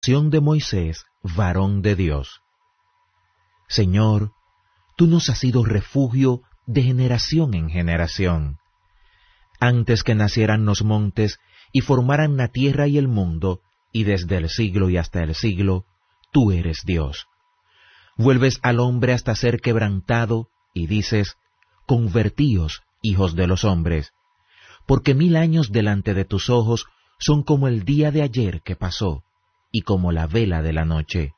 generación de Moisés, varón de Dios. Señor, tú nos has sido refugio de generación en generación. Antes que nacieran los montes y formaran la tierra y el mundo, y desde el siglo y hasta el siglo, tú eres Dios. Vuelves al hombre hasta ser quebrantado, y dices, convertíos, hijos de los hombres, porque 1000 años delante de tus ojos son como el día de ayer que pasó, y como la vela de la noche.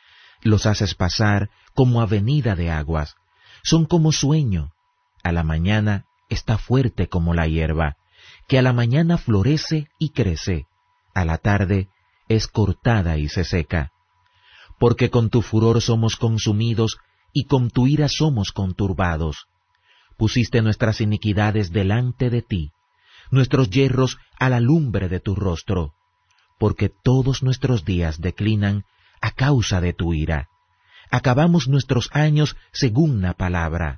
Los haces pasar como avenida de aguas, son como sueño. A la mañana está fuerte como la hierba, que a la mañana florece y crece, a la tarde es cortada y se seca. Porque con tu furor somos consumidos, y con tu ira somos conturbados. Pusiste nuestras iniquidades delante de ti, nuestros yerros a la lumbre de tu rostro, porque todos nuestros días declinan a causa de tu ira. Acabamos nuestros años según la palabra.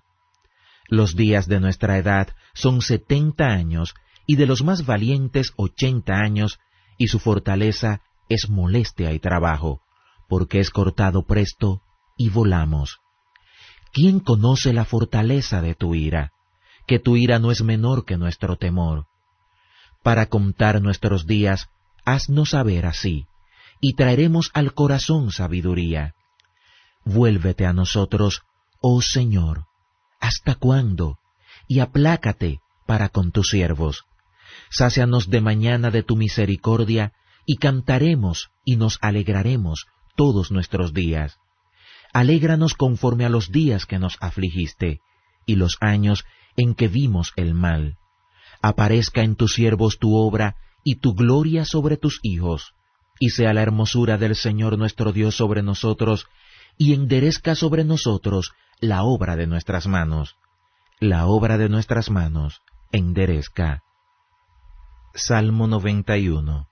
Los días de nuestra edad son 70 años, y de los más valientes 80 años, y su fortaleza es molestia y trabajo, porque es cortado presto, y volamos. ¿Quién conoce la fortaleza de tu ira? Que tu ira no es menor que nuestro temor. Para contar nuestros días, haznos saber así, y traeremos al corazón sabiduría. Vuélvete a nosotros, oh Señor, ¿hasta cuándo? Y aplácate para con tus siervos. Sácianos de mañana de tu misericordia, y cantaremos y nos alegraremos todos nuestros días. Alégranos conforme a los días que nos afligiste, y los años en que vimos el mal. Aparezca en tus siervos tu obra, y tu gloria sobre tus hijos, y sea la hermosura del Señor nuestro Dios sobre nosotros, y enderezca sobre nosotros la obra de nuestras manos. La obra de nuestras manos enderezca. Salmo 91.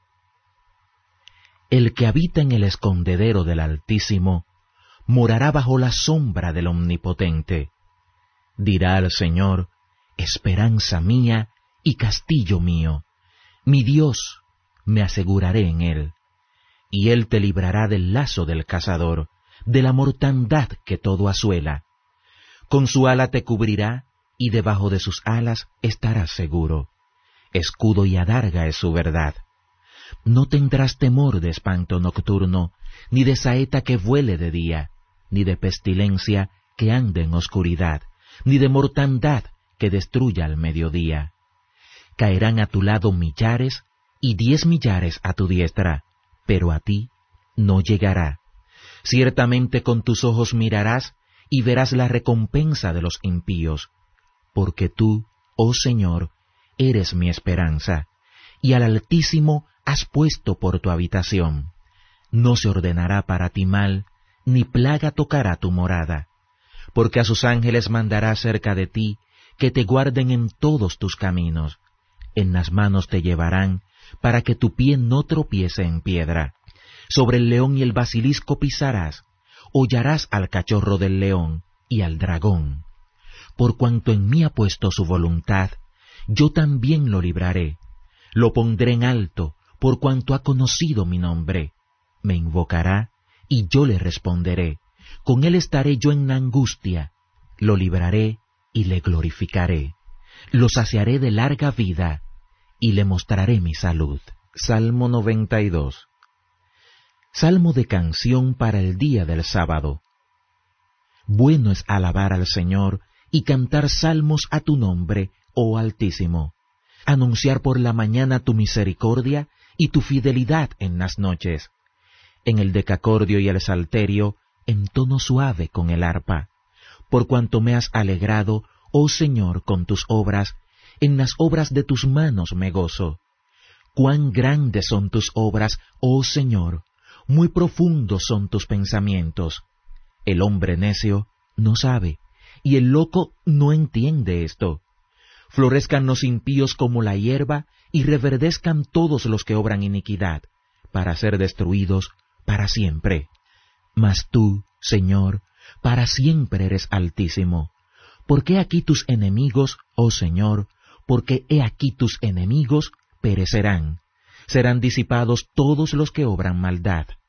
El que habita en el escondedero del Altísimo, morará bajo la sombra del Omnipotente. Dirá al Señor, esperanza mía y castillo mío, mi Dios, me aseguraré en él. Y él te librará del lazo del cazador, de la mortandad que todo asuela. Con su ala te cubrirá, y debajo de sus alas estarás seguro. Escudo y adarga es su verdad. No tendrás temor de espanto nocturno, ni de saeta que vuele de día, ni de pestilencia que ande en oscuridad, ni de mortandad que destruya al mediodía. Caerán a tu lado millares, y 10 millares a tu diestra, pero a ti no llegará. Ciertamente con tus ojos mirarás, y verás la recompensa de los impíos, porque tú, oh Señor, eres mi esperanza, y al Altísimo has puesto por tu habitación. No se ordenará para ti mal, ni plaga tocará tu morada, porque a sus ángeles mandará cerca de ti, que te guarden en todos tus caminos. En las manos te llevarán, para que tu pie no tropiece en piedra. Sobre el león y el basilisco pisarás, hollarás al cachorro del león y al dragón. Por cuanto en mí ha puesto su voluntad, yo también lo libraré. Lo pondré en alto, por cuanto ha conocido mi nombre. Me invocará, y yo le responderé. Con él estaré yo en la angustia. Lo libraré y le glorificaré. Lo saciaré de larga vida, y le mostraré mi salud. Salmo 92. Salmo de canción para el día del sábado. Bueno es alabar al Señor y cantar salmos a tu nombre, oh Altísimo. Anunciar por la mañana tu misericordia y tu fidelidad en las noches. En el decacordio y el salterio, en tono suave con el arpa. Por cuanto me has alegrado, oh Señor, con tus obras, en las obras de tus manos me gozo. Cuán grandes son tus obras, oh Señor, muy profundos son tus pensamientos. El hombre necio no sabe, y el loco no entiende esto. Florezcan los impíos como la hierba, y reverdezcan todos los que obran iniquidad, para ser destruidos para siempre. Mas tú, Señor, para siempre eres altísimo. Porque aquí tus enemigos, oh Señor, porque he aquí tus enemigos perecerán. Serán disipados todos los que obran maldad.